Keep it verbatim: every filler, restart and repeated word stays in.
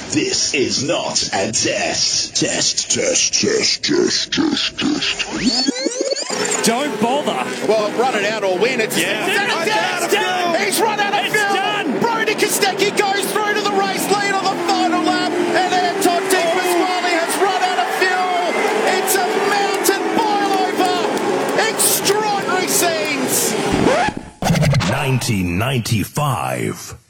This is not a test. Test, test, test, test, test, test. Don't bother. Well, run it out or win. It's, Yeah. it's, It's done. it's done. He's run out of It's fuel. done. Brody Kostecki goes through to the race lead on the final lap, and Anton De Pasquale has run out of fuel. It's a mountain boil over. Extraordinary scenes. nineteen ninety-five.